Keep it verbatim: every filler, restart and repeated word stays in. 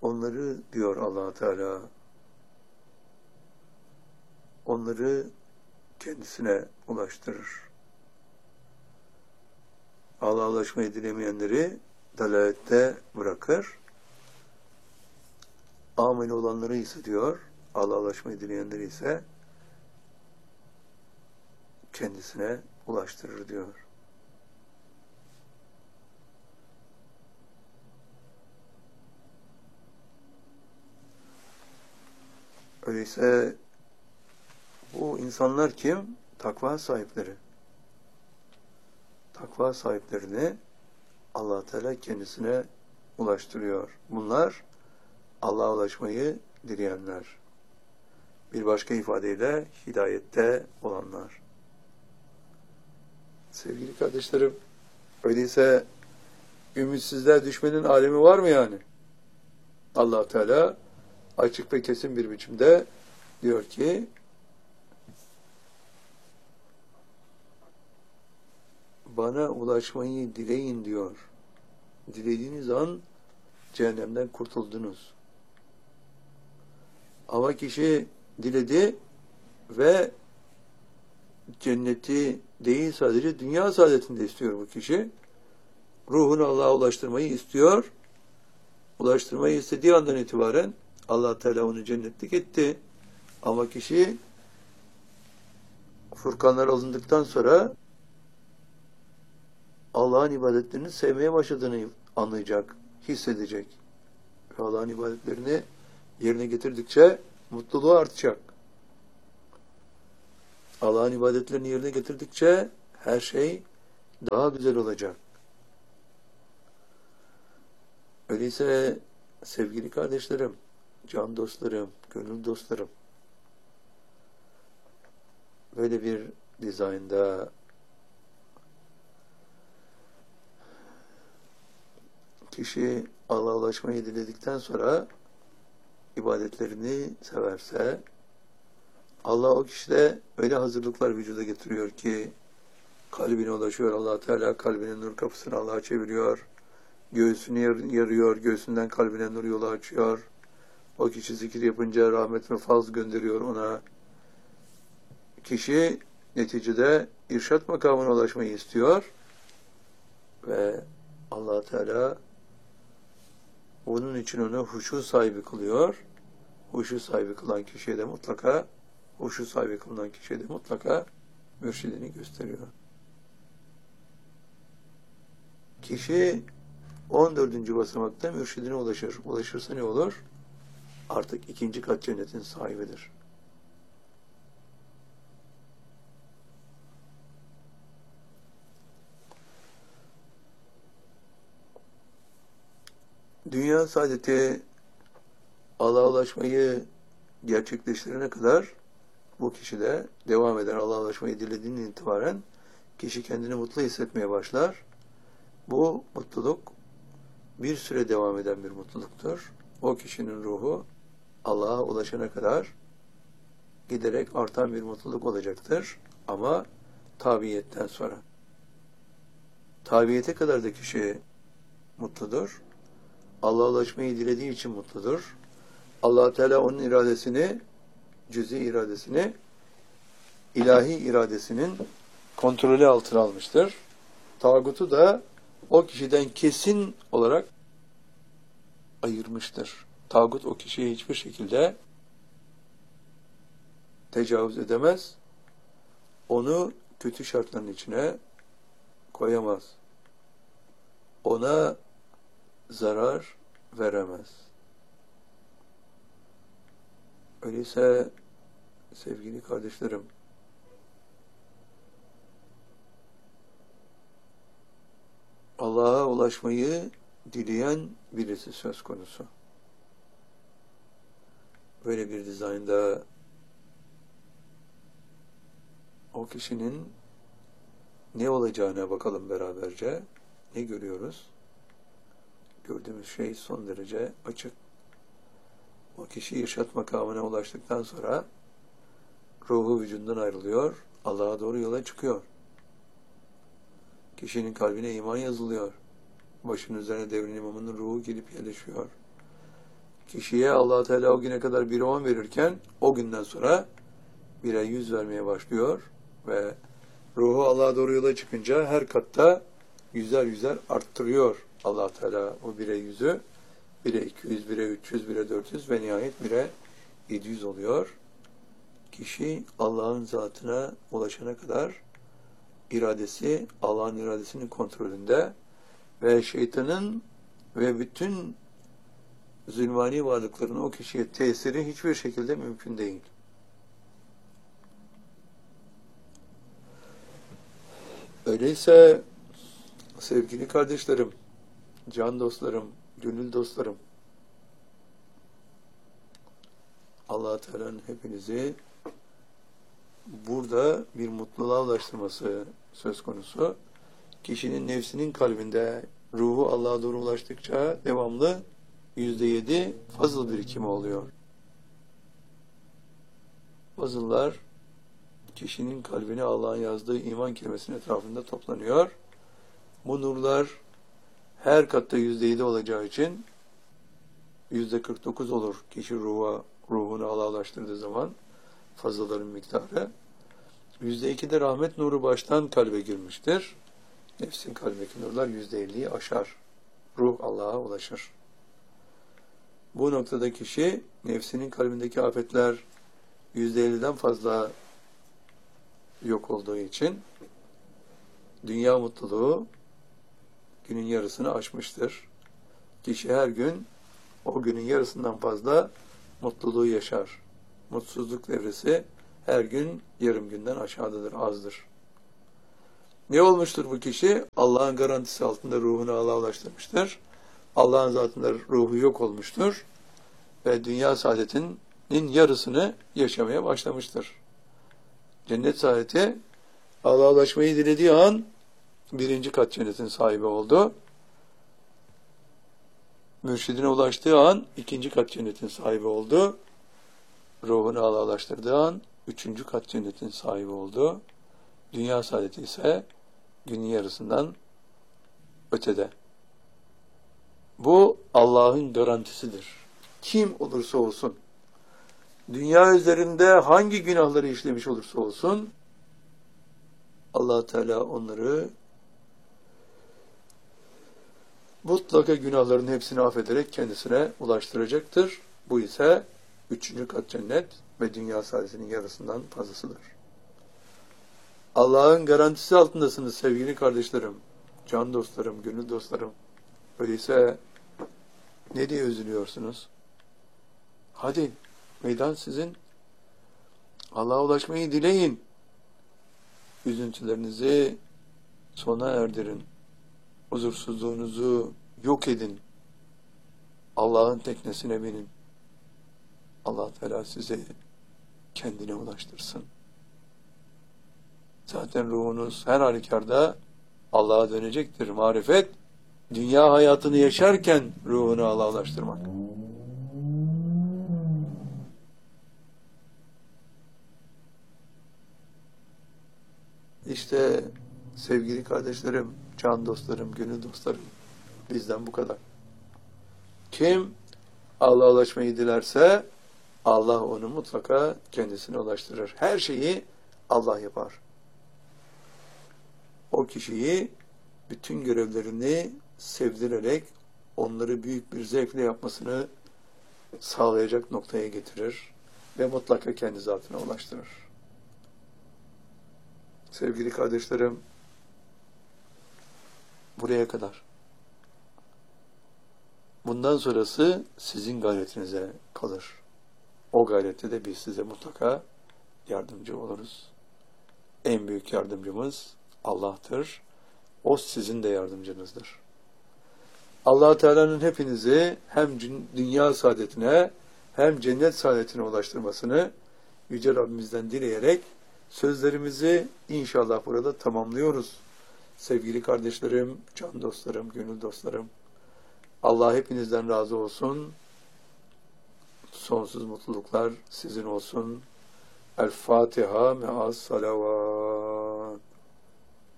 onları diyor Allah Teala, onları kendisine ulaştırır. Allah'a ulaşmayı dilemeyenleri dalalette bırakır. Amin olanları ise diyor, Allah'a ulaşmayı dileyenleri ise kendisine ulaştırır diyor. Öyleyse bu insanlar kim? Takva sahipleri. Takva sahiplerini Allah Teala kendisine ulaştırıyor. Bunlar Allah'a ulaşmayı dileyenler. Bir başka ifadeyle hidayette olanlar. Sevgili kardeşlerim, öyleyse ümitsizliğe düşmenin alemi var mı yani? Allah Teala açık ve kesin bir biçimde diyor ki, bana ulaşmayı dileyin diyor. Dilediğiniz an cehennemden kurtuldunuz. Ama kişi diledi ve cenneti değil sadece dünya saadetini de istiyor bu kişi. Ruhunu Allah'a ulaştırmayı istiyor. Ulaştırmayı istediği andan itibaren Allah Teala onu cennetlik etti. Ama kişi Furkanlar alındıktan sonra Allah'ın ibadetlerini sevmeye başladığını anlayacak, hissedecek. Ve Allah'ın ibadetlerini yerine getirdikçe mutluluğu artacak. Allah'ın ibadetlerini yerine getirdikçe her şey daha güzel olacak. Öyleyse sevgili kardeşlerim, can dostlarım, gönül dostlarım, böyle bir dizaynda kişi Allah'a ulaşmayı diledikten sonra ibadetlerini severse, Allah o kişide öyle hazırlıklar vücuda getiriyor ki kalbine ulaşıyor. Allah Teala kalbinin nur kapısını Allah'a çeviriyor. Göğsünü yarıyor. Göğsünden kalbine nur yolu açıyor. O kişi zikir yapınca rahmet ve fazl gönderiyor ona. Kişi neticede irşat makamına ulaşmayı istiyor ve Allah Teala onun için onu huşu sahibi kılıyor. Huşu sahibi kılan kişiye de mutlaka huşu sahibi kılınan kişiye de mutlaka mürşidini gösteriyor. Kişi on dördüncü basamakta mürşidine ulaşır. Ulaşırsa ne olur? Artık ikinci kat cennetin sahibidir. Dünya saadeti Allah'a ulaşmayı gerçekleştirene kadar bu kişi de devam eder. Allah'a ulaşmayı dilediğinden itibaren kişi kendini mutlu hissetmeye başlar. Bu mutluluk bir süre devam eden bir mutluluktur. O kişinin ruhu Allah'a ulaşana kadar giderek artan bir mutluluk olacaktır. Ama tabiiyetten sonra. Tabiiyete kadar da kişi mutludur. Allah'a ulaşmayı dilediği için mutludur. Allah Teala onun iradesini, cüz'i iradesini, ilahi iradesinin kontrolü altına almıştır. Tağutu da o kişiden kesin olarak ayırmıştır. Tağut o kişiye hiçbir şekilde tecavüz edemez. Onu kötü şartların içine koyamaz. Ona zarar veremez. Öyleyse sevgili kardeşlerim, Allah'a ulaşmayı dileyen birisi söz konusu. Böyle bir dizaynda o kişinin ne olacağına bakalım beraberce. Ne görüyoruz? Gördüğümüz şey son derece açık. O kişi irşat makamına ulaştıktan sonra ruhu vücudundan ayrılıyor, Allah'a doğru yola çıkıyor. Kişinin kalbine iman yazılıyor. Başının üzerine devrin imamının ruhu gelip yerleşiyor. Kişiye Allah Teala o güne kadar bire on verirken o günden sonra bire yüz vermeye başlıyor ve ruhu Allah'a doğru yola çıkınca her katta yüzer yüzer arttırıyor Allah Teala o bire yüzü. bire iki yüz, bire üç yüz, bire dört yüz ve nihayet bire yedi yüz oluyor. Kişi Allah'ın zatına ulaşana kadar iradesi Allah'ın iradesinin kontrolünde ve şeytanın ve bütün zulmani varlıkların o kişiye tesiri hiçbir şekilde mümkün değil. Öyleyse sevgili kardeşlerim, can dostlarım, gönül dostlarım, Allah Teala'nın hepinizi burada bir mutluluğa ulaştırması söz konusu. Kişinin nefsinin kalbinde ruhu Allah'a doğru ulaştıkça devamlı yüzde yedi fazıl birikimi oluyor. Fazıllar kişinin kalbine Allah'ın yazdığı iman kelimesinin etrafında toplanıyor. Bu nurlar her katta yüzde yedi olacağı için yüzde kırk dokuz olur kişi ruha, ruhunu Allah'a ulaştırdığı zaman fazlaların miktarı. Yüzde iki de rahmet nuru baştan kalbe girmiştir. Nefsin kalbindeki nurlar yüzde elliyi aşar. Ruh Allah'a ulaşır. Bu noktada kişi nefsinin kalbindeki afetler yüzde elliden fazla yok olduğu için dünya mutluluğu günün yarısını aşmıştır. Kişi her gün o günün yarısından fazla mutluluğu yaşar. Mutsuzluk devresi her gün yarım günden aşağıdadır, azdır. Ne olmuştur bu kişi? Allah'ın garantisi altında ruhunu Allah'a ulaştırmıştır. Allah'ın zatında ruhu yok olmuştur. Ve dünya saadetinin yarısını yaşamaya başlamıştır. Cennet saadeti Allah'a ulaşmayı dilediği an birinci kat cennetin sahibi oldu. Mürşidine ulaştığı an ikinci kat cennetin sahibi oldu. Ruhunu Allah'a ulaştırdığı an üçüncü kat cennetin sahibi oldu. Dünya saadeti ise günün yarısından ötede. Bu Allah'ın garantisidir. Kim olursa olsun, dünya üzerinde hangi günahları işlemiş olursa olsun, Allah Teala onları mutlaka günahların hepsini affederek kendisine ulaştıracaktır. Bu ise üçüncü kat cennet ve dünya saadetinin yarısından fazlasıdır. Allah'ın garantisi altındasınız sevgili kardeşlerim, can dostlarım, gönül dostlarım. Öyleyse ne diye üzülüyorsunuz? Hadi meydan sizin. Allah'a ulaşmayı dileyin. Üzüntülerinizi sona erdirin. Huzursuzluğunuzu yok edin. Allah'ın teknesine binin. Allah Teala sizi kendine ulaştırsın. Zaten ruhunuz her halükarda Allah'a dönecektir. Marifet, dünya hayatını yaşarken ruhunu Allah'a ulaştırmak. İşte sevgili kardeşlerim, can dostlarım, gönül dostlarım, bizden bu kadar. Kim Allah'a ulaşmayı dilerse Allah onu mutlaka kendisine ulaştırır. Her şeyi Allah yapar. O kişiyi bütün görevlerini sevdirerek onları büyük bir zevkle yapmasını sağlayacak noktaya getirir ve mutlaka kendi zatına ulaştırır. Sevgili kardeşlerim, buraya kadar. Bundan sonrası sizin gayretinize kalır. O gayrette de biz size mutlaka yardımcı oluruz. En büyük yardımcımız Allah'tır. O sizin de yardımcınızdır. Allah Teala'nın hepinizi hem dünya saadetine hem cennet saadetine ulaştırmasını Yüce Rabbimizden dileyerek sözlerimizi inşallah burada tamamlıyoruz. Sevgili kardeşlerim, can dostlarım, gönül dostlarım, Allah hepinizden razı olsun. Sonsuz mutluluklar sizin olsun. El Fatiha me'as salavat.